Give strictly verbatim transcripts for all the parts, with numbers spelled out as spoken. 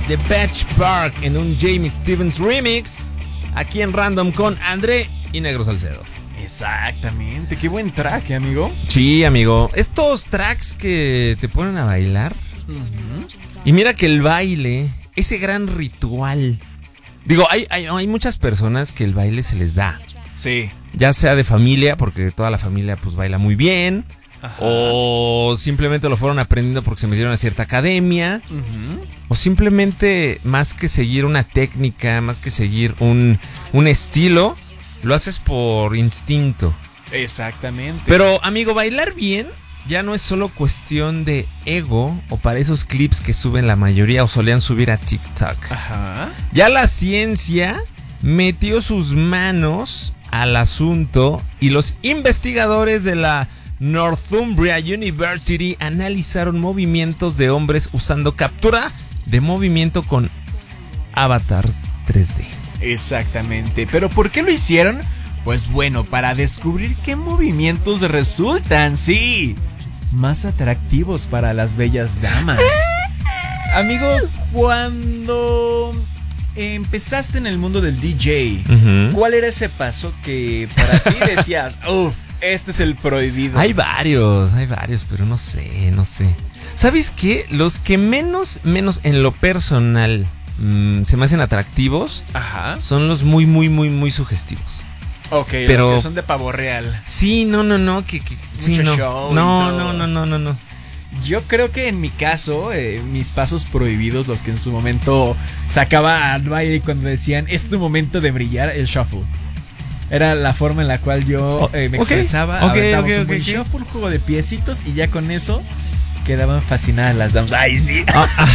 The Beach Park en un Jamie Stevens remix, aquí en Random con André y Negro Salcedo. Exactamente, qué buen track, ¿eh, amigo? Sí, amigo, estos tracks que te ponen a bailar. Uh-huh. Y mira que el baile, ese gran ritual. Digo, hay, hay, hay muchas personas que el baile se les da. Sí. Ya sea de familia, porque toda la familia pues baila muy bien. Ajá. O simplemente lo fueron aprendiendo porque se metieron a cierta academia. Uh-huh. O simplemente más que seguir una técnica, más que seguir un, un estilo, lo haces por instinto. Exactamente. Pero, amigo, bailar bien ya no es solo cuestión de ego o para esos clips que suben la mayoría o solían subir a TikTok. Ajá. Ya la ciencia metió sus manos al asunto y los investigadores de la Northumbria University analizaron movimientos de hombres usando captura de movimiento con avatars tres D. Exactamente, pero ¿por qué lo hicieron? Pues bueno, para descubrir qué movimientos resultan, sí, más atractivos para las bellas damas. Amigo, cuando empezaste en el mundo del D J, uh-huh. ¿cuál era ese paso que para ti decías, uff, este es el prohibido? Hay varios, hay varios, pero no sé, no sé. ¿Sabes qué? Los que menos, menos en lo personal mmm, se me hacen atractivos, ajá, son los muy, muy, muy, muy sugestivos. Ok, pero los que son de pavo real. Sí, no, no, no, que, que sí, no. Show no, no, no, no, no, no. Yo creo que en mi caso, eh, mis pasos prohibidos, los que en su momento sacaba al baile cuando decían es tu momento de brillar, el shuffle. Era la forma en la cual yo eh, me okay, expresaba. Okay, Aventábamos okay, un buen okay, shuffle, un juego de piecitos y ya con eso quedaban fascinadas las damas. ¡Ay, sí! Ah, ah.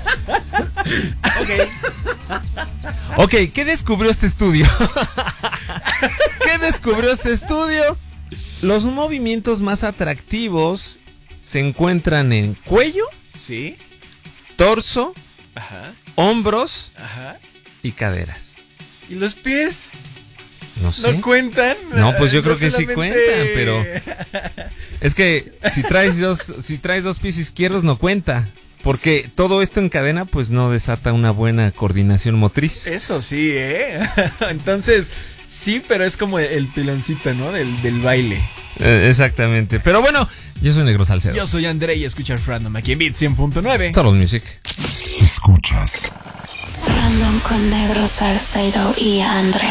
Ok. Ok, ¿qué descubrió este estudio? ¿Qué descubrió este estudio? Los movimientos más atractivos se encuentran en cuello, sí, torso, ajá, hombros, ajá, y caderas. ¿Y los pies? No sé. ¿No cuentan? No, pues yo no creo que solamente... sí cuentan, pero es que si traes dos, si traes dos pies izquierdos no cuenta. Porque sí, todo esto en cadena pues no desata una buena coordinación motriz. Eso sí, ¿eh? Entonces, sí, pero es como el piloncito, ¿no? Del, del baile. Eh, exactamente. Pero bueno, yo soy Negro Salcedo. Yo soy André y escuchas Random aquí en Beat cien punto nueve. Total Music. Escuchas Random con Negro Salcedo y André.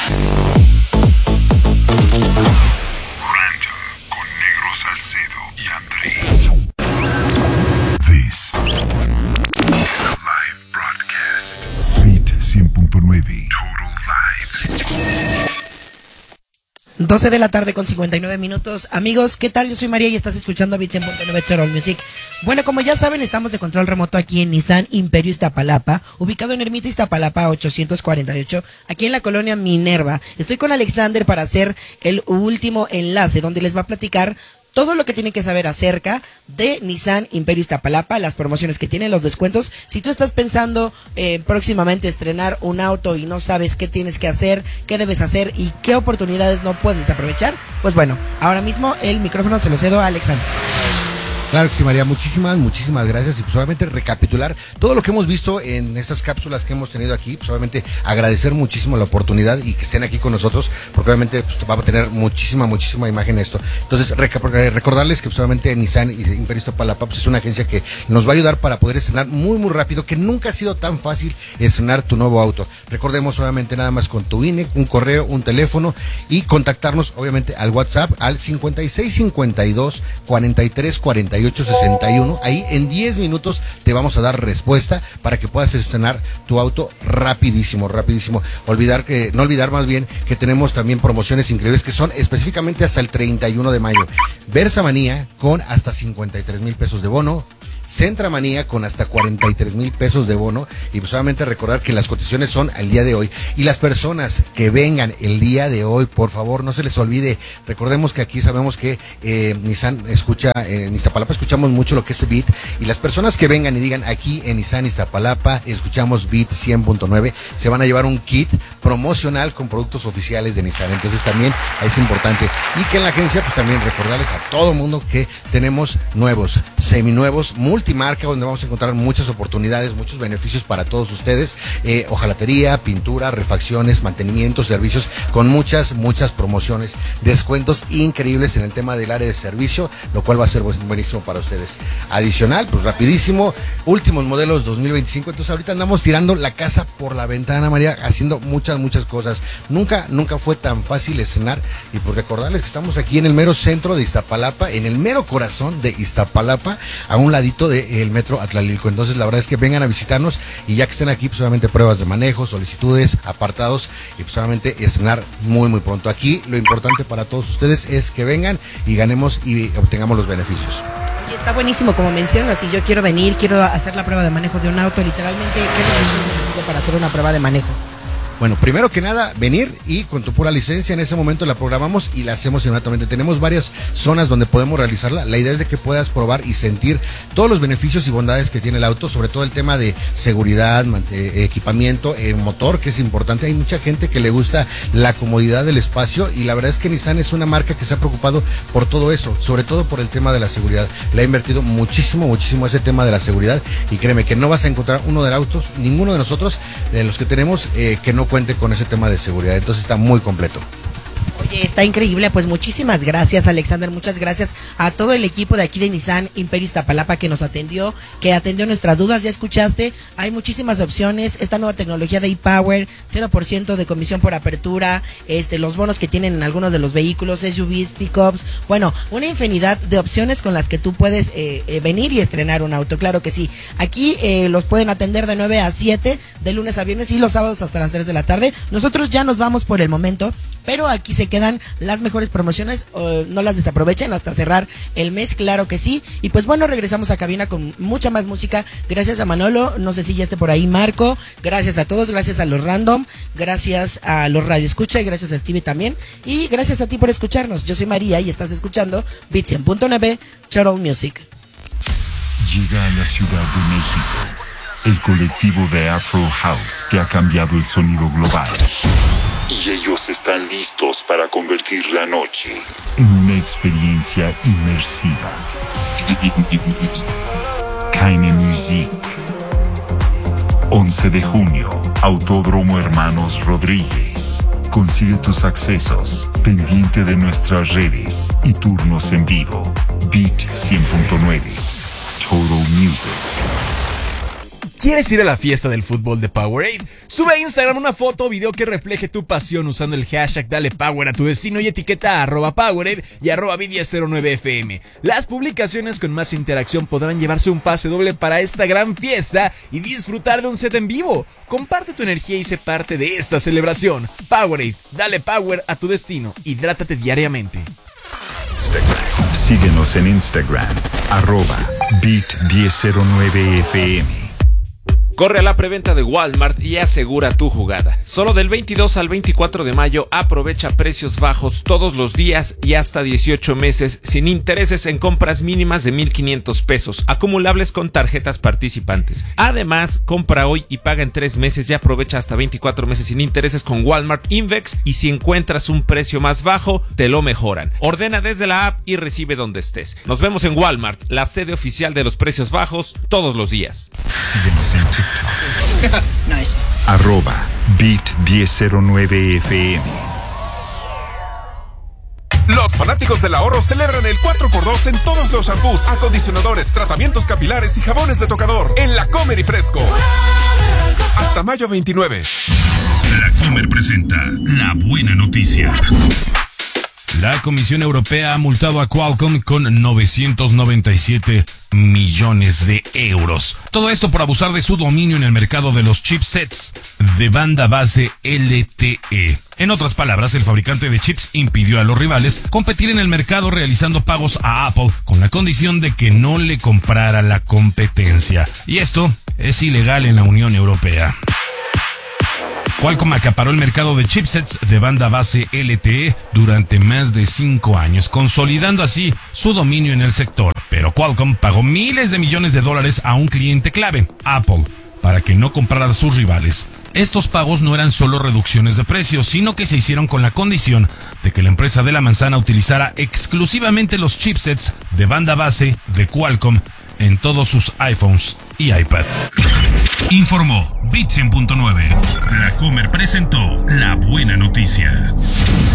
Random con Negro Salcedo y André. This is a live broadcast. Beat cien punto nueve. Total Live. doce de la tarde con cincuenta y nueve minutos. Amigos, ¿qué tal? Yo soy María y estás escuchando Beat cien punto nueve Total Music. Bueno, como ya saben, estamos de control remoto aquí en Nissan Imperio Iztapalapa, ubicado en Ermita Iztapalapa ochocientos cuarenta y ocho, aquí en la colonia Minerva. Estoy con Alexander para hacer el último enlace, donde les va a platicar todo lo que tienen que saber acerca de Nissan Imperio Iztapalapa, las promociones que tienen, los descuentos. Si tú estás pensando eh, próximamente estrenar un auto y no sabes qué tienes que hacer, qué debes hacer y qué oportunidades no puedes aprovechar, pues bueno, ahora mismo el micrófono se lo cedo a Alexander. Claro que sí, María, muchísimas, muchísimas gracias. Y pues obviamente recapitular todo lo que hemos visto en estas cápsulas que hemos tenido aquí, pues obviamente agradecer muchísimo la oportunidad y que estén aquí con nosotros, porque obviamente pues, va a tener muchísima, muchísima imagen esto. Entonces, reca- recordarles que pues obviamente Nissan Imperio Iztapalapa pues, es una agencia que nos va a ayudar para poder estrenar muy, muy rápido, que nunca ha sido tan fácil estrenar tu nuevo auto. Recordemos obviamente nada más con tu I N E, un correo, un teléfono y contactarnos obviamente al WhatsApp al cincuenta y seis cincuenta y dos cuarenta y tres cuarenta y ocho sesenta y uno. Ahí en diez minutos te vamos a dar respuesta para que puedas estrenar tu auto rapidísimo, rapidísimo. Olvidar que, no olvidar más bien que tenemos también promociones increíbles que son específicamente hasta el treinta y uno de mayo. Versamanía con hasta cincuenta y tres mil pesos de bono. Centramanía con hasta cuarenta y tres mil pesos de bono. Y pues solamente recordar que las cotizaciones son al día de hoy. Y las personas que vengan el día de hoy, por favor, no se les olvide. Recordemos que aquí sabemos que eh, Nissan escucha, en Iztapalapa escuchamos mucho lo que es Beat. Y las personas que vengan y digan aquí en Nissan Iztapalapa escuchamos Beat cien punto nueve, se van a llevar un kit promocional con productos oficiales de Nissan. Entonces también es importante. Y que en la agencia pues también recordarles a todo mundo que tenemos nuevos, seminuevos, multimarca, donde vamos a encontrar muchas oportunidades, muchos beneficios para todos ustedes. Eh, hojalatería, pintura, refacciones, mantenimiento, servicios, con muchas, muchas promociones, descuentos increíbles en el tema del área de servicio, lo cual va a ser buenísimo para ustedes. Adicional, pues rapidísimo, últimos modelos dos mil veinticinco, entonces ahorita andamos tirando la casa por la ventana, María, haciendo muchas, muchas cosas. Nunca, nunca fue tan fácil escenar, y pues recordarles que estamos aquí en el mero centro de Iztapalapa, en el mero corazón de Iztapalapa, a un ladito del metro Atlalilco. Entonces la verdad es que vengan a visitarnos, y ya que estén aquí, pues obviamente pruebas de manejo, solicitudes, apartados, y pues solamente estrenar muy muy pronto. Aquí lo importante para todos ustedes es que vengan y ganemos y obtengamos los beneficios. Y está buenísimo, como mencionas, si yo quiero venir, quiero hacer la prueba de manejo de un auto, literalmente, ¿qué necesito para hacer una prueba de manejo? Bueno, primero que nada, venir y con tu pura licencia, en ese momento la programamos y la hacemos inmediatamente. Tenemos varias zonas donde podemos realizarla. La idea es de que puedas probar y sentir todos los beneficios y bondades que tiene el auto, sobre todo el tema de seguridad, eh, equipamiento, eh, motor, que es importante. Hay mucha gente que le gusta la comodidad del espacio, y la verdad es que Nissan es una marca que se ha preocupado por todo eso, sobre todo por el tema de la seguridad. Le ha invertido muchísimo, muchísimo a ese tema de la seguridad, y créeme que no vas a encontrar uno de los autos, ninguno de nosotros, de los que tenemos, eh, que no cuente con ese tema de seguridad. Entonces está muy completo. Oye, está increíble, pues muchísimas gracias, Alexander, muchas gracias a todo el equipo de aquí de Nissan Imperio Iztapalapa que nos atendió, que atendió nuestras dudas. Ya escuchaste, hay muchísimas opciones, esta nueva tecnología de e-Power, cero por ciento de comisión por apertura, este, los bonos que tienen en algunos de los vehículos, S U Vs, pickups, bueno, una infinidad de opciones con las que tú puedes eh, eh, venir y estrenar un auto, claro que sí. Aquí eh, los pueden atender de nueve a siete, de lunes a viernes, y los sábados hasta las tres de la tarde. Nosotros ya nos vamos por el momento, pero aquí se quedan las mejores promociones, uh, no las desaprovechen hasta cerrar el mes, claro que sí. Y pues bueno, regresamos a cabina con mucha más música. Gracias a Manolo, no sé si ya esté por ahí Marco, gracias a todos, gracias a los Random, gracias a los Radio Escucha, y gracias a Stevie también, y gracias a ti por escucharnos. Yo soy María y estás escuchando Beat cien punto nueve Total Music. Llega a la Ciudad de México el colectivo de Afro House que ha cambiado el sonido global. Y ellos están listos para convertir la noche en una experiencia inmersiva. Keine Musik. once de junio, Autódromo Hermanos Rodríguez. Consigue tus accesos, pendiente de nuestras redes y turnos en vivo. Beat cien punto nueve. Total Music. ¿Quieres ir a la fiesta del fútbol de Powerade? Sube a Instagram una foto o video que refleje tu pasión usando el hashtag Dale Power a tu destino y etiqueta a arroba Powerade y arroba B diez cero nueve F M. Las publicaciones con más interacción podrán llevarse un pase doble para esta gran fiesta y disfrutar de un set en vivo. Comparte tu energía y sé parte de esta celebración. Powerade, dale power a tu destino. Hidrátate diariamente. Síguenos en Instagram, arroba Beat diez cero nueve F M. Corre a la preventa de Walmart y asegura tu jugada. Solo del veintidós al veinticuatro de mayo aprovecha precios bajos todos los días y hasta dieciocho meses sin intereses en compras mínimas de mil quinientos pesos, acumulables con tarjetas participantes. Además, compra hoy y paga en tres meses y aprovecha hasta veinticuatro meses sin intereses con Walmart Invex, y si encuentras un precio más bajo, te lo mejoran. Ordena desde la app y recibe donde estés. Nos vemos en Walmart, la sede oficial de los precios bajos, todos los días. Síguenos en TikTok. Nice. Arroba Beat diez cero nueve F M. Los fanáticos del ahorro celebran el cuatro por dos en todos los shampoos, acondicionadores, tratamientos capilares y jabones de tocador en La Comer y Fresco. Hasta mayo veintinueve. La Comer presenta la buena noticia. La Comisión Europea ha multado a Qualcomm con novecientos noventa y siete millones de euros. Todo esto por abusar de su dominio en el mercado de los chipsets de banda base L T E. En otras palabras, el fabricante de chips impidió a los rivales competir en el mercado realizando pagos a Apple con la condición de que no le comprara la competencia. Y esto es ilegal en la Unión Europea. Qualcomm acaparó el mercado de chipsets de banda base L T E durante más de cinco años, consolidando así su dominio en el sector. Pero Qualcomm pagó miles de millones de dólares a un cliente clave, Apple, para que no comprara a sus rivales. estos pagos no eran solo reducciones de precios, sino que se hicieron con la condición de que la empresa de la manzana utilizara exclusivamente los chipsets de banda base de Qualcomm en todos sus iPhones y iPads. Informó Bit cien punto nueve. La Comer presentó la buena noticia.